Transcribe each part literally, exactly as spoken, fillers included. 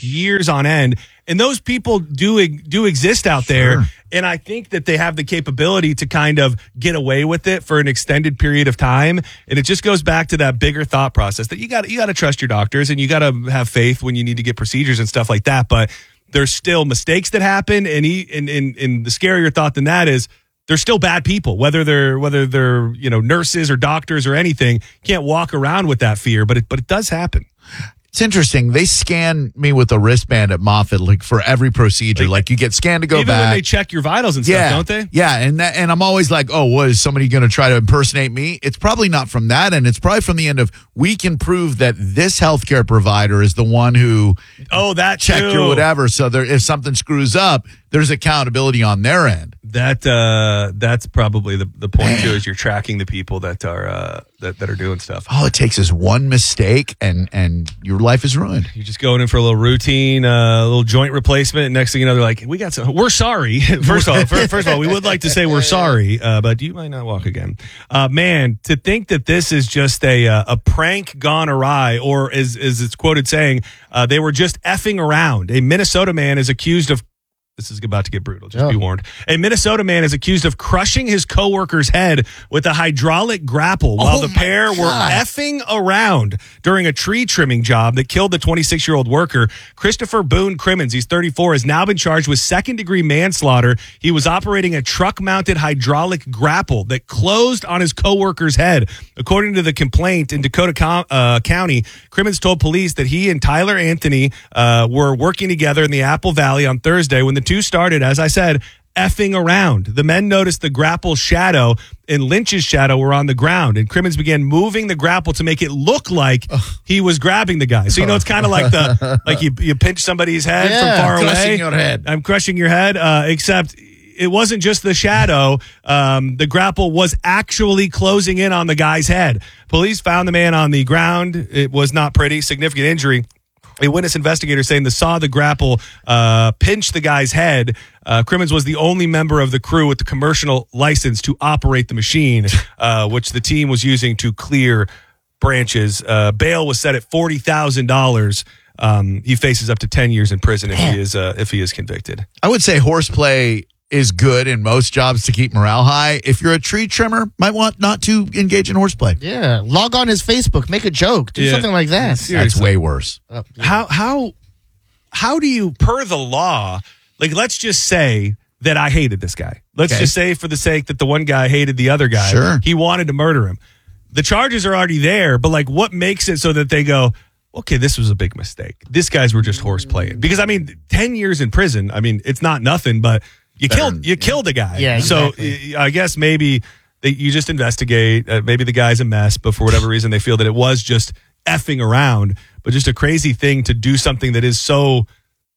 years on end. And those people do do exist out there. Sure. And I think that they have the capability to kind of get away with it for an extended period of time. And it just goes back to that bigger thought process that you got you got to trust your doctors and you got to have faith when you need to get procedures and stuff like that. But there's still mistakes that happen. And, he, and, and, and the scarier thought than that is they're still bad people, whether they're whether they're you know nurses or doctors or anything. You can't walk around with that fear, but it but it does happen. It's interesting. They scan me with a wristband at Moffitt, like for every procedure. Like, like you get scanned to go even back. Even when they check your vitals and stuff, yeah. don't they? Yeah, and that, and I'm always like, oh, what is somebody going to try to impersonate me? It's probably not from that, and it's probably from the end of we can prove that this healthcare provider is the one who oh that checked too. or whatever. So there, if something screws up, there's accountability on their end. That uh, that's probably the, the point too. Is you're tracking the people that are uh, that that are doing stuff. All it takes is one mistake, and and your life is ruined. You're just going in for a little routine, a uh, little joint replacement. And next thing you know, they're like, "We got some. We're sorry." First of all, first, first of all, we would like to say we're sorry, uh, but you might not walk again. Uh, man, to think that this is just a uh, a prank gone awry, or as as it's quoted saying, uh, they were just effing around. A Minnesota man is accused of. This is about to get brutal. Just oh. be warned. A Minnesota man is accused of crushing his coworker's head with a hydraulic grapple while oh the pair God. were effing around during a tree trimming job that killed the twenty-six-year-old worker. Christopher Boone Crimmins, he's thirty-four, has now been charged with second-degree manslaughter. He was operating a truck-mounted hydraulic grapple that closed on his coworker's head. According to the complaint in Dakota Com- uh, County, Crimmins told police that he and Tyler Anthony uh, were working together in the Apple Valley on Thursday when the two started, as I said, effing around. The men noticed the grapple shadow and Lynch's shadow were on the ground, and Crimmins began moving the grapple to make it look like he was grabbing the guy. So, you know, it's kind of like the like you you pinch somebody's head yeah, from far crushing away. Your head. I'm crushing your head, uh, except it wasn't just the shadow. Um, the grapple was actually closing in on the guy's head. Police found the man on the ground. It was not pretty. Significant injury. A witness investigator saying they saw the grapple uh, pinch the guy's head. Uh, Crimmins was the only member of the crew with the commercial license to operate the machine, uh, which the team was using to clear branches. Uh, bail was set at forty thousand dollars. Um, he faces up to ten years in prison if he is uh, if he is convicted. I would say horseplay is good in most jobs to keep morale high. If you're a tree trimmer, might want not to engage in horseplay. Yeah, log on his Facebook, make a joke, do Yeah. something like that. Seriously. That's way worse. Oh, yeah. How how how do you, per the law, like let's just say that I hated this guy. Let's Okay. just say for the sake that the one guy hated the other guy. Sure. He wanted to murder him. The charges are already there, but like what makes it so that they go, okay, this was a big mistake. These guys were just horse playing. Because I mean, ten years in prison, I mean, it's not nothing, but you Better- killed you killed a guy. Yeah, exactly. So I guess maybe they, you just investigate. Uh, maybe the guy's a mess, but for whatever reason, they feel that it was just effing around. But just a crazy thing to do something that is so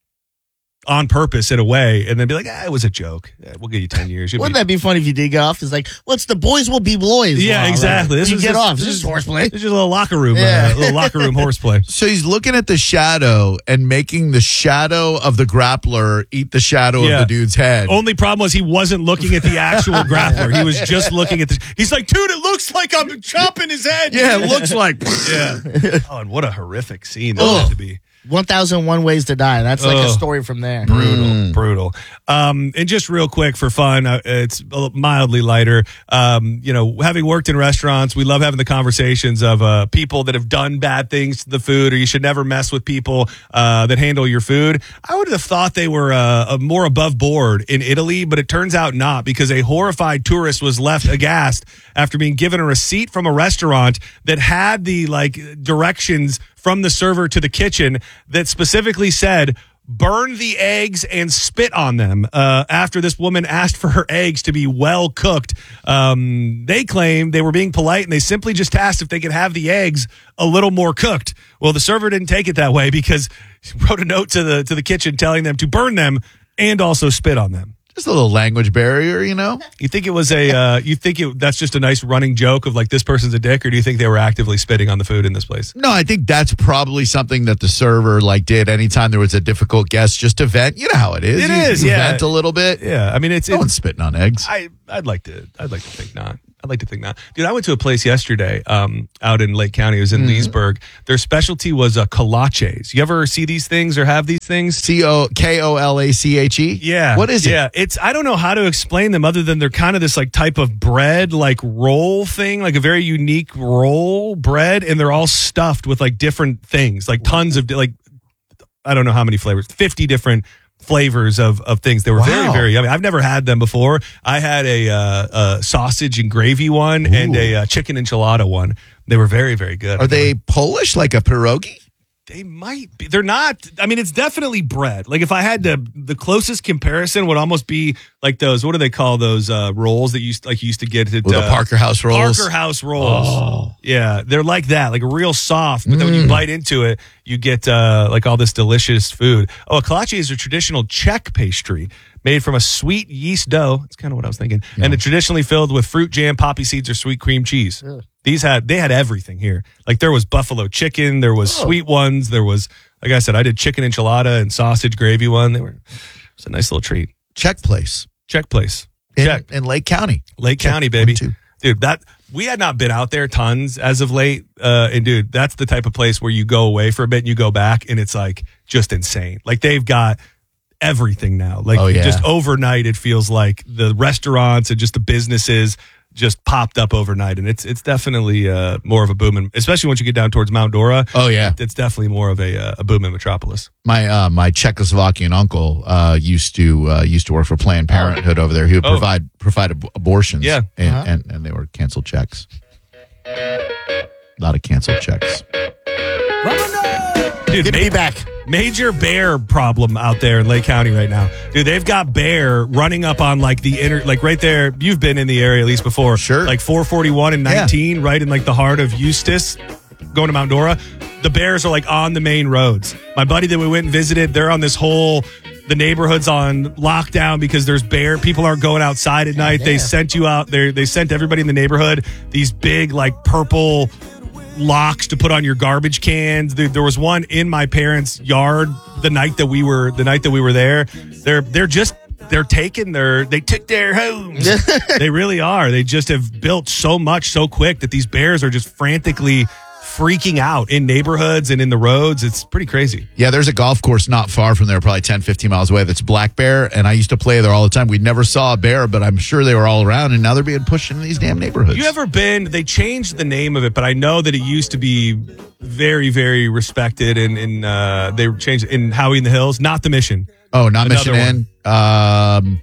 on purpose in a way, and then be like, ah, it was a joke. Yeah, we'll give you ten years. You'll Wouldn't be- that be funny if you did get off? It's like, what's the boys will be boys. Yeah, law. exactly. Like, This you is get just- off. This, this is is- horseplay. It's just a little locker room, Yeah. uh, a little locker room horseplay. So he's looking at the shadow and making the shadow of the grappler eat the shadow Yeah. of the dude's head. Only problem was he wasn't looking at the actual grappler. He was just looking at the. He's like, dude, it looks like I'm chopping his head. Yeah, it looks like. Yeah. Oh, and what a horrific scene that Ugh. had to be. one thousand one ways to die. That's like a Ugh. story from there. Brutal, brutal. Um, and just real quick for fun, uh, it's mildly lighter. Um, you know, having worked in restaurants, we love having the conversations of uh, people that have done bad things to the food, or you should never mess with people uh, that handle your food. I would have thought they were uh, more above board in Italy, but it turns out not, because a horrified tourist was left aghast after being given a receipt from a restaurant that had the like directions from the server to the kitchen that specifically said, burn the eggs and spit on them. Uh, after this woman asked for her eggs to be well cooked, um, they claimed they were being polite and they simply just asked if they could have the eggs a little more cooked. Well, the server didn't take it that way because she wrote a note to the to the kitchen telling them to burn them and also spit on them. Just a little language barrier, you know? You think it was a? Uh, you think it, that's just a nice running joke of like this person's a dick, or do you think they were actively spitting on the food in this place? No, I think that's probably something that the server like did anytime there was a difficult guest, just to vent. You know how it is. It you, is, you yeah. vent a little bit. Yeah, I mean it's. No it's one's spitting on eggs. I I'd like to I'd like to think not. I'd like to think not. Dude, I went to a place yesterday um, out in Lake County. It was in mm. Leesburg. Their specialty was uh, kolaches. You ever see these things or have these things? C O K O L A C H E? Yeah. What is it? Yeah. It's, I don't know how to explain them other than they're kind of this like type of bread, like roll thing, like a very unique roll bread. And they're all stuffed with like different things, like tons of, like, I don't know how many flavors, fifty different flavors of, of things. They were wow. very, very yummy. I've never had them before. I had a, uh, a sausage and gravy one Ooh. and a uh, chicken enchilada one. They were very, very good. Are they Polish, like a pierogi? They might be. They're not. I mean, it's definitely bread. Like if I had to, the closest comparison would almost be like those. What do they call those uh, rolls that you used like you used to get at Well, the uh, Parker House rolls? Parker House rolls. Oh. Yeah, they're like that, like real soft. But then when you bite into it, you get uh, like all this delicious food. Oh, a kolache is a traditional Czech pastry made from a sweet yeast dough. That's kind of what I was thinking. Yeah. And it's traditionally filled with fruit jam, poppy seeds, or sweet cream cheese. Yeah. These had they had everything here. Like there was buffalo chicken, there was oh. sweet ones, there was like I said, I did chicken enchilada and sausage gravy one. They were it was a nice little treat. Czech place. Czech place. In, Czech. in Lake County. Lake Czech County, baby. One, dude, that we had not been out there tons as of late. Uh, and dude, that's the type of place where you go away for a bit and you go back and it's like just insane. Like they've got everything now. Like oh, yeah. just overnight, it feels like the restaurants and just the businesses just popped up overnight, and it's it's definitely uh, more of a booming, especially once you get down towards Mount Dora. Oh yeah, it's definitely more of a uh, a booming metropolis. My uh, my Czechoslovakian uncle uh, used to uh, used to work for Planned Parenthood over there. He would oh. provide provide ab- abortions. Yeah, and, uh-huh. and and they were canceled checks. A lot of canceled checks. Dude, good to be back. Major bear problem out there in Lake County right now. Dude, they've got bear running up on like the inner, like right there. You've been in the area at least before. Sure. Like four forty-one and nineteen, yeah. right in like the heart of Eustis, going to Mount Dora. The bears are like on the main roads. My buddy that we went and visited, they're on this whole, the neighborhood's on lockdown because there's bear. People aren't going outside at night. They sent you out there. They sent everybody in the neighborhood these big like purple locks to put on your garbage cans. There, there was one in my parents' yard the night that we were the night that we were there. They're they're just they're taking their they took their homes. They really are. They just have built so much so quick that these bears are just frantically freaking out in neighborhoods and in the roads. It's pretty crazy. Yeah, there's a golf course not far from there, probably ten, fifteen miles away, that's Black Bear, and I used to play there all the time. We never saw a bear, but I'm sure they were all around, and now they're being pushed into these damn neighborhoods. You ever been, they changed the name of it, but I know that it used to be very, very respected, and, and uh, they changed it in Howie in the Hills, not the Mission. Oh, not Another Mission Inn? Um...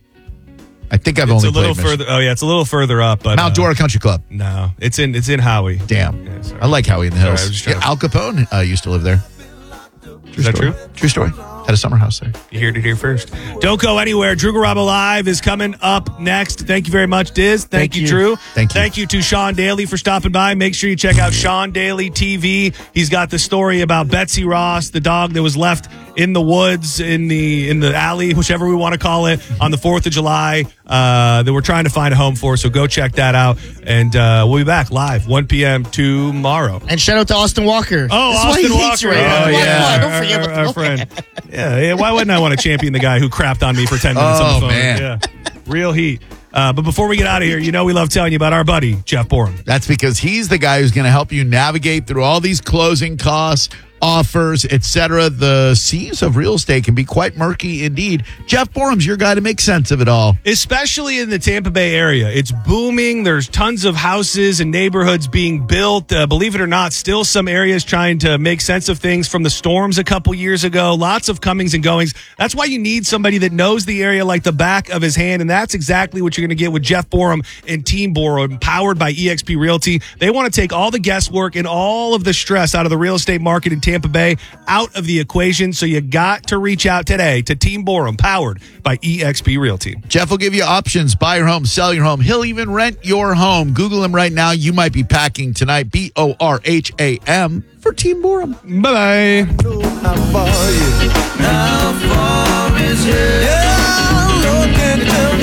I think I've it's only a little played further. Oh yeah, it's a little further up. But, Mount uh, Dora Country Club. No, it's in it's in Howie. Damn, yeah, I like Howie in the Hills. Sorry, I was just yeah, trying Al Capone uh, used to live there. True Is that story. true? True story. Had a summer house there. You heard it here first. Don't go anywhere. Drew Garabo Live is coming up next. Thank you very much, Diz. Thank, Thank you, you. Drew. Thank you. Thank you to Sean Daly for stopping by. Make sure you check out Sean Daly T V. He's got the story about Betsy Ross, the dog that was left in the woods, in the in the alley, whichever we want to call it, on the fourth of July, uh, that we're trying to find a home for. So go check that out. And uh, we'll be back live one p.m. tomorrow. And shout out to Austin Walker. Oh, this Austin is why he Walker. hates you right Oh, now. Why- yeah. why? Don't Our- forget our, about our the- friend. Yeah, yeah, why wouldn't I want to champion the guy who crapped on me for ten minutes on Oh, the phone? man. Yeah. Real heat. Uh, but before we get out of here, you know we love telling you about our buddy, Jeff Borum. That's because he's the guy who's going to help you navigate through all these closing costs, offers, et cetera. The seas of real estate can be quite murky indeed. Jeff Borum's your guy to make sense of it all. Especially in the Tampa Bay area. It's booming. There's tons of houses and neighborhoods being built. Uh, believe it or not, still some areas trying to make sense of things from the storms a couple years ago. Lots of comings and goings. That's why you need somebody that knows the area like the back of his hand. And that's exactly what you're going to get with Jeff Borum and Team Borum, powered by E X P Realty. They want to take all the guesswork and all of the stress out of the real estate market in Tampa Bay, out of the equation. So you got to reach out today to Team Borum, powered by E X P Realty. Jeff will give you options. Buy your home, sell your home. He'll even rent your home. Google him right now. You might be packing tonight. B O R H A M for Team Borum. Bye-bye. How far is How far is it? Yeah, Lord, can you tell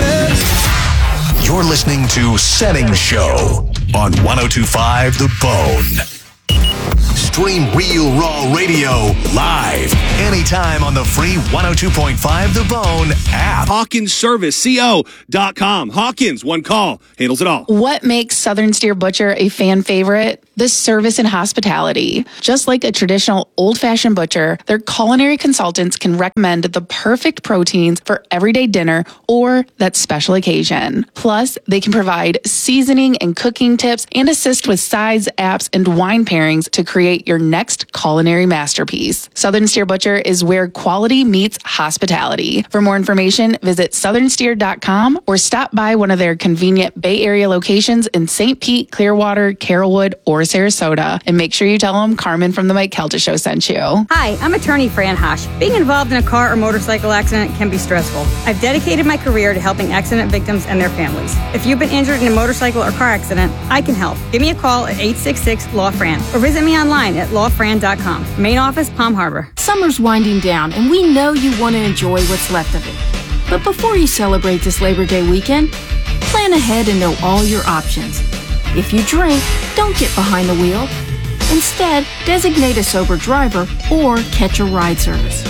me? You're listening to Setting Show on one oh two point five The Bone. Stream Real Raw Radio live anytime on the free one oh two point five The Bone app. Hawkins Service Co dot com. Hawkins, one call, handles it all. What makes Southern Steer Butcher a fan favorite? The service and hospitality. Just like a traditional old-fashioned butcher, their culinary consultants can recommend the perfect proteins for everyday dinner or that special occasion. Plus, they can provide seasoning and cooking tips and assist with sides, apps, and wine pairings to create your next culinary masterpiece. Southern Steer Butcher is where quality meets hospitality. For more information, visit southern steer dot com or stop by one of their convenient Bay Area locations in Saint Pete, Clearwater, Carrollwood, or Sarasota. And make sure you tell them Carmen from the Mike Kelta Show sent you. Hi, I'm attorney Fran Hosh. Being involved in a car or motorcycle accident can be stressful. I've dedicated my career to helping accident victims and their families. If you've been injured in a motorcycle or car accident, I can help. Give me a call at eight six six, L A W, Fran or visit me online at law fran dot com. Main office, Palm Harbor. Summer's winding down, and we know you want to enjoy what's left of it. But before you celebrate this Labor Day weekend, plan ahead and know all your options. If you drink, don't get behind the wheel. Instead, designate a sober driver or catch a ride service.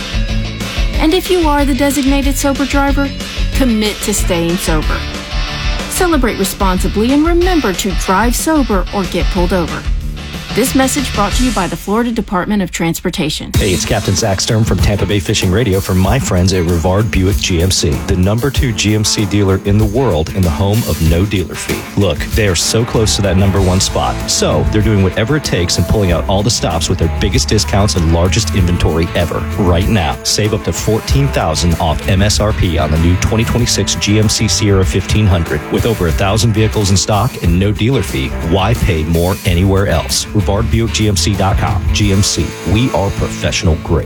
And if you are the designated sober driver, commit to staying sober. Celebrate responsibly and remember to drive sober or get pulled over. This message brought to you by the Florida Department of Transportation. Hey, it's Captain Zach Stern from Tampa Bay Fishing Radio for my friends at Rivard Buick G M C, the number two G M C dealer in the world and the home of no dealer fee. Look, they are so close to that number one spot. So they're doing whatever it takes and pulling out all the stops with their biggest discounts and largest inventory ever. Right now, save up to fourteen thousand dollars off M S R P on the new twenty twenty-six G M C Sierra fifteen hundred. With over a thousand vehicles in stock and no dealer fee, why pay more anywhere else? Rivard Buick G M C dot com. G M C, we are professional grade.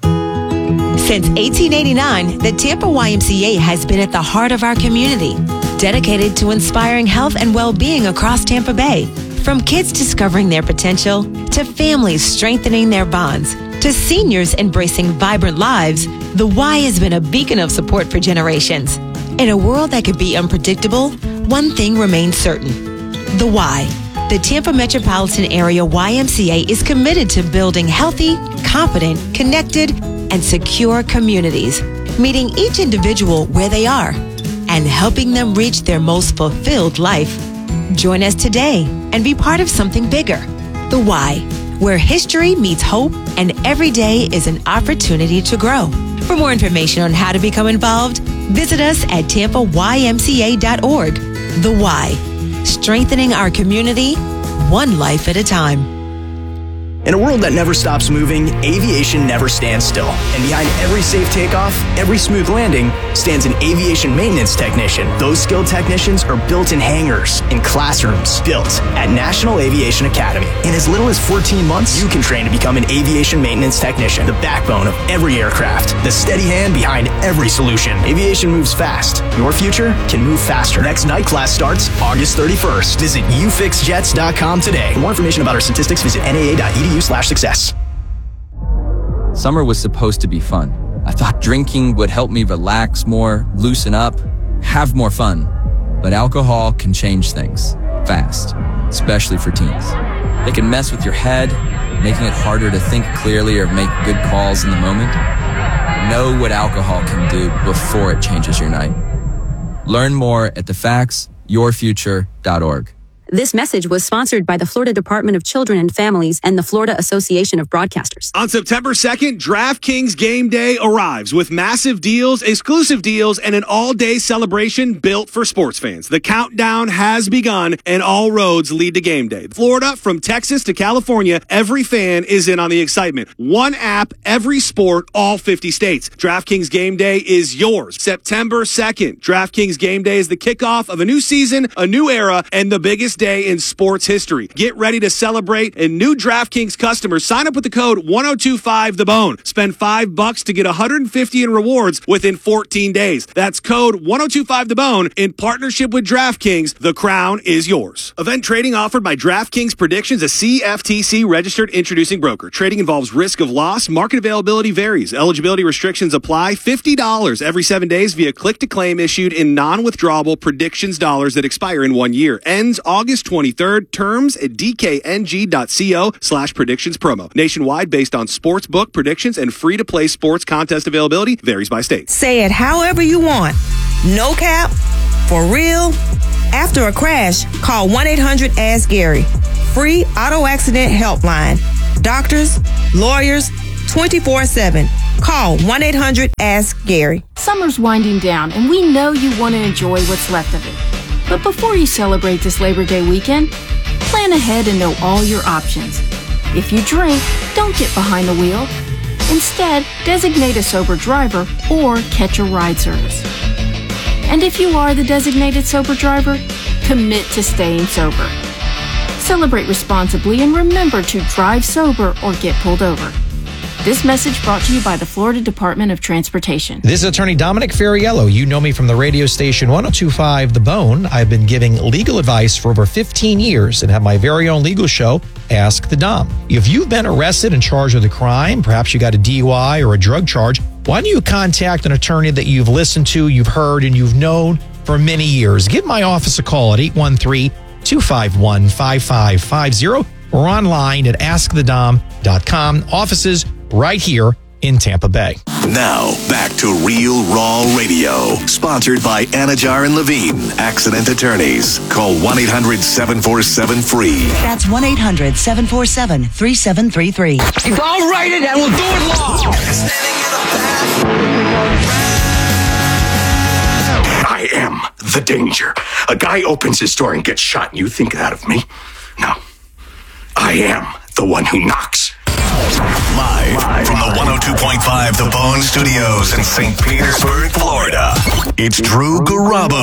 Since eighteen eighty-nine, the Tampa Y M C A has been at the heart of our community, dedicated to inspiring health and well-being across Tampa Bay. From kids discovering their potential, to families strengthening their bonds, to seniors embracing vibrant lives, the Y has been a beacon of support for generations. In a world that could be unpredictable, one thing remains certain: the Y. The Tampa Metropolitan Area Y M C A is committed to building healthy, confident, connected, and secure communities, meeting each individual where they are and helping them reach their most fulfilled life. Join us today and be part of something bigger. The Y, where history meets hope and every day is an opportunity to grow. For more information on how to become involved, visit us at tampa y m c a dot org. The Y, strengthening our community, one life at a time. In a world that never stops moving, aviation never stands still. And behind every safe takeoff, every smooth landing, stands an aviation maintenance technician. Those skilled technicians are built in hangars, in classrooms, built at National Aviation Academy. In as little as fourteen months, you can train to become an aviation maintenance technician, the backbone of every aircraft, the steady hand behind every solution. Aviation moves fast. Your future can move faster. Next night class starts August thirty-first. Visit u fix jets dot com today. For more information about our statistics, visit n a a dot e d u slash success. Summer was supposed to be fun. I thought drinking would help me relax more, loosen up, have more fun. But alcohol can change things fast, especially for teens. They can mess with your head, making it harder to think clearly or make good calls in the moment. Know what alcohol can do before it changes your night. Learn more at the facts your future dot org. This message was sponsored by the Florida Department of Children and Families and the Florida Association of Broadcasters. On September second, DraftKings Game Day arrives with massive deals, exclusive deals, and an all-day celebration built for sports fans. The countdown has begun, and all roads lead to Game Day. Florida, from Texas to California, every fan is in on the excitement. One app, every sport, all fifty states. DraftKings Game Day is yours. September second, DraftKings Game Day is the kickoff of a new season, a new era, and the biggest day in sports history. Get ready to celebrate, and new DraftKings customers sign up with the code one oh two five the bone. Spend five bucks to get one hundred fifty in rewards within fourteen days. That's code one oh two five the bone in partnership with DraftKings. The crown is yours. Event trading offered by DraftKings Predictions, a C F T C registered introducing broker. Trading involves risk of loss. Market availability varies. Eligibility restrictions apply. fifty dollars every seven days via click to claim issued in non-withdrawable predictions dollars that expire in one year. Ends August August twenty-third. Terms at dkng.co slash predictions promo. Nationwide based on sports book predictions and free-to-play sports contest availability varies by state. Say it however you want. No cap, for real. After a crash, call one eight hundred ask Gary. Free auto accident helpline. Doctors, lawyers, twenty-four seven. Call one eight hundred ask Gary. Summer's winding down, and we know you want to enjoy what's left of it. But before you celebrate this Labor Day weekend, plan ahead and know all your options. If you drink, don't get behind the wheel. Instead, designate a sober driver or catch a ride service. And if you are the designated sober driver, commit to staying sober. Celebrate responsibly and remember to drive sober or get pulled over. This message brought to you by the Florida Department of Transportation. This is Attorney Dominic Ferriello. You know me from the radio station one oh two point five The Bone. I've been giving legal advice for over fifteen years and have my very own legal show, Ask the Dom. If you've been arrested and charged with a crime, perhaps you got a D U I or a drug charge, why don't you contact an attorney that you've listened to, you've heard, and you've known for many years? Give my office a call at eight one three, two five one, five five five zero or online at ask the dom dot com. Offices right here in Tampa Bay. Now, back to Real Raw Radio, sponsored by Anajar and Levine, accident attorneys. Call one eight hundred, seven four seven, free. That's one eight hundred, seven four seven, three seven three three. I'll write it and we'll do it long. I am the danger. A guy opens his door and gets shot, and you think that of me? No. I am the one who knocks. Live, Live from the one oh two point five The Bone Studios in Saint Petersburg, Florida. It's Drew Garabo.